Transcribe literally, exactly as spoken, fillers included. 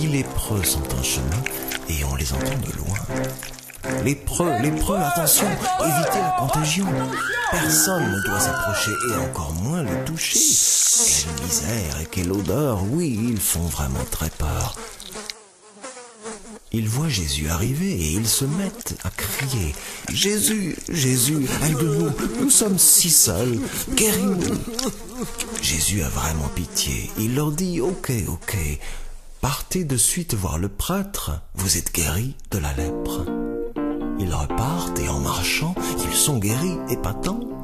dix lépreux sont en chemin et on les entend de loin. Lépreux, lépreux, attention, évitez la contagion. Personne ne doit s'approcher et encore moins le toucher. Quelle misère et quelle odeur, oui, ils font vraiment très peur. Ils voient Jésus arriver et ils se mettent à crier « Jésus, Jésus, aide-nous, nous sommes si seuls, guéris-nous » Jésus a vraiment pitié. Il leur dit « Ok, ok, partez de suite voir le prêtre, vous êtes guéris de la lèpre. » Ils repartent et en marchant, ils sont guéris, épatants.